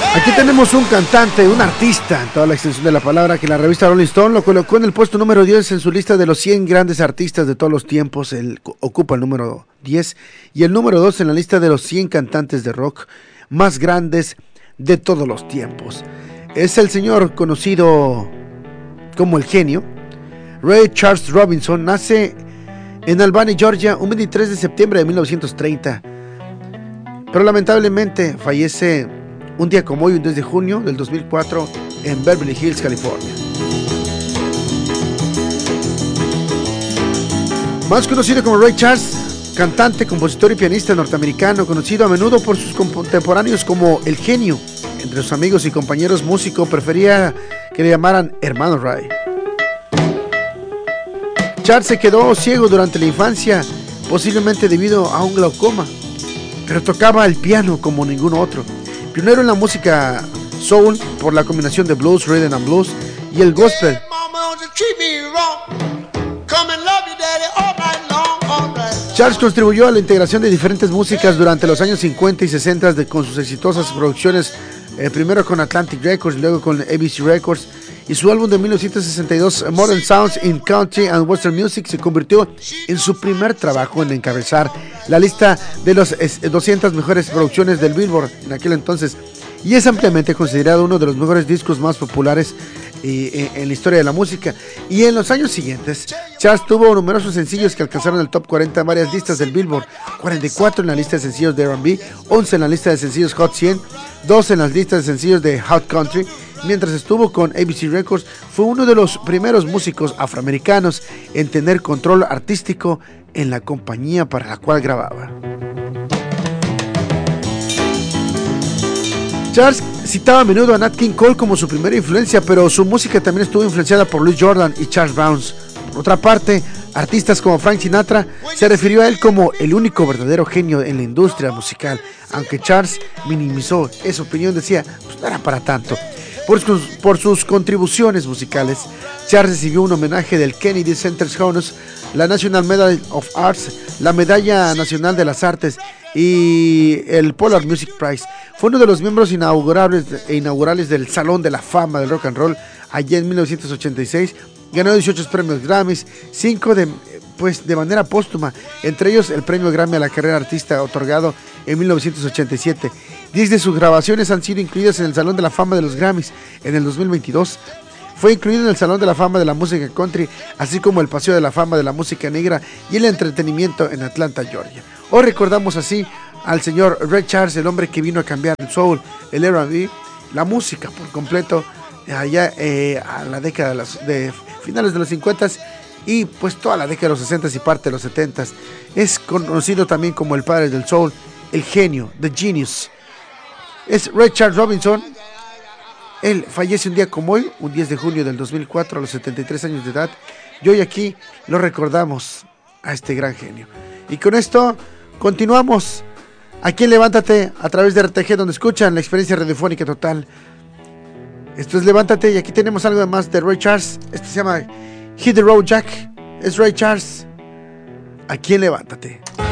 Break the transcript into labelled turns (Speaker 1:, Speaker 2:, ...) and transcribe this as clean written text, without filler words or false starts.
Speaker 1: Aquí tenemos un cantante, un artista, en toda la extensión de la palabra, que la revista Rolling Stone lo colocó en el puesto número 10 en su lista de los 100 grandes artistas de todos los tiempos. Él ocupa el número 10 y el número 2 en la lista de los 100 cantantes de rock más grandes de todos los tiempos. Es el señor conocido como el genio. Ray Charles Robinson nace en Albany, Georgia, un 23 de septiembre de 1930, pero lamentablemente fallece un día como hoy, un 2 de junio del 2004, en Beverly Hills, California. Más conocido como Ray Charles, cantante, compositor y pianista norteamericano, conocido a menudo por sus contemporáneos como el genio. Entre sus amigos y compañeros músicos prefería que le llamaran hermano Ray. Charles se quedó ciego durante la infancia, posiblemente debido a un glaucoma, pero tocaba el piano como ningún otro. Pionero en la música soul por la combinación de blues, rhythm and blues y el gospel. Charles contribuyó a la integración de diferentes músicas durante los años 50 y 60 con sus exitosas producciones, primero con Atlantic Records, luego con ABC Records, y su álbum de 1962, Modern Sounds in Country and Western Music, se convirtió en su primer trabajo en encabezar la lista de las 200 mejores producciones del Billboard en aquel entonces, y es ampliamente considerado uno de los mejores discos más populares en la historia de la música. Y en los años siguientes, Charles tuvo numerosos sencillos que alcanzaron el top 40 en varias listas del Billboard: 44 en la lista de sencillos de R&B, 11 en la lista de sencillos Hot 100, 2 en las listas de sencillos de Hot Country. Mientras estuvo con ABC Records, fue uno de los primeros músicos afroamericanos en tener control artístico en la compañía para la cual grababa. Charles citaba a menudo a Nat King Cole como su primera influencia, pero su música también estuvo influenciada por Louis Jordan y Charles Brown. Por otra parte, artistas como Frank Sinatra se refirió a él como el único verdadero genio en la industria musical, aunque Charles minimizó esa opinión, decía, pues no era para tanto. Por sus contribuciones musicales, Charles recibió un homenaje del Kennedy Center Honors, la National Medal of Arts, la Medalla Nacional de las Artes y el Polar Music Prize. Fue uno de los miembros inaugurales del Salón de la Fama del Rock and Roll allá en 1986. Ganó 18 premios Grammys, 5 de manera póstuma, entre ellos el premio Grammy a la carrera artista otorgado en 1987. 10 de sus grabaciones han sido incluidas en el Salón de la Fama de los Grammys en el 2022. Fue incluido en el Salón de la Fama de la Música Country, así como el Paseo de la Fama de la Música Negra y el Entretenimiento en Atlanta, Georgia. Hoy recordamos así al señor Ray Charles, el hombre que vino a cambiar el soul, el R&B, la música por completo, allá a la década de finales de los 50 y pues toda la década de los 60 y parte de los 70. Es conocido también como el padre del soul, el genio, the genius. Es Ray Charles Robinson. Él fallece un día como hoy, un 10 de junio del 2004, a los 73 años de edad. Y hoy aquí lo recordamos a este gran genio. Y con esto continuamos aquí en Levántate a través de RTG, donde escuchan la experiencia radiofónica total. Esto es Levántate y aquí tenemos algo más de Ray Charles. Esto se llama Hit the Road Jack. Es Ray Charles aquí en Levántate.